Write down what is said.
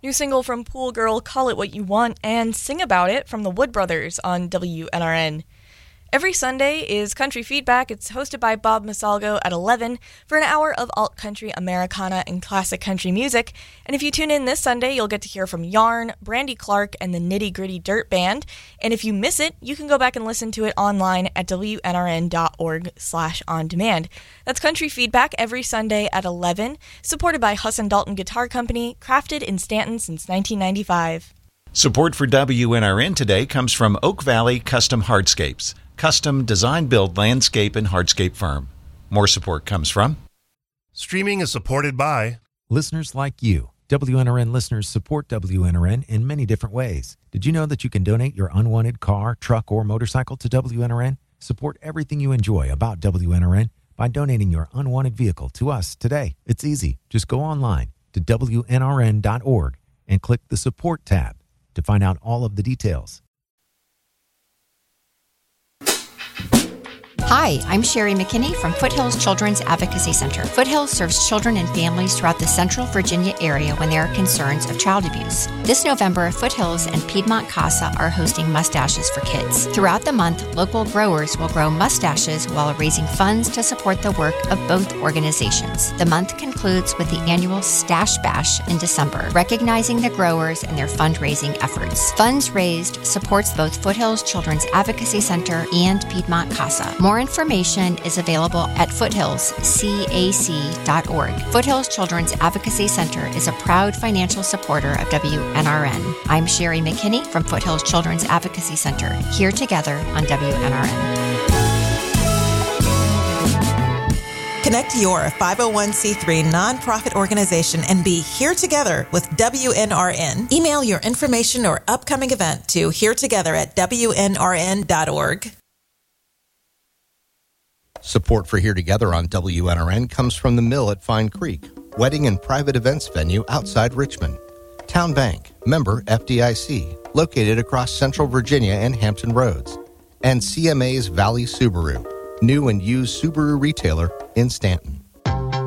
New single from Pool Girl, Call It What You Want, and Sing About It from the Wood Brothers on WNRN. Every Sunday is Country Feedback. It's hosted by Bob Masalgo at 11 for an hour of alt-country, Americana, and classic country music. And if you tune in this Sunday, you'll get to hear from Yarn, Brandy Clark, and the Nitty Gritty Dirt Band. And if you miss it, you can go back and listen to it online at WNRN.org/on-demand. That's Country Feedback every Sunday at 11, supported by Husson Dalton Guitar Company, crafted in Stanton since 1995. Support for WNRN today comes from Oak Valley Custom Hardscapes. Custom design, build, landscape, and hardscape firm. More support comes from... Streaming is supported by... listeners like you. WNRN listeners support WNRN in many different ways. Did you know that you can donate your unwanted car, truck, or motorcycle to WNRN? Support everything you enjoy about WNRN by donating your unwanted vehicle to us today. It's easy. Just go online to WNRN.org and click the Support tab to find out all of the details. Hi, I'm Sherry McKinney from Foothills Children's Advocacy Center. Foothills serves children and families throughout the Central Virginia area when there are concerns of child abuse. This November, Foothills and Piedmont Casa are hosting Mustaches for Kids. Throughout the month, local growers will grow mustaches while raising funds to support the work of both organizations. The month concludes with the annual Stash Bash in December, recognizing the growers and their fundraising efforts. Funds raised supports both Foothills Children's Advocacy Center and Piedmont Casa. More information is available at foothillscac.org. Foothills Children's Advocacy Center is a proud financial supporter of WNRN. I'm Sherry McKinney from Foothills Children's Advocacy Center, here together on WNRN. Connect your 501c3 nonprofit organization and be here together with WNRN. Email your information or upcoming event to heretogether@WNRN.org. Support for Here Together on WNRN comes from the Mill at Fine Creek, wedding and private events venue outside Richmond. Town Bank, member FDIC, located across Central Virginia and Hampton Roads. And CMA's Valley Subaru, new and used Subaru retailer in Stanton.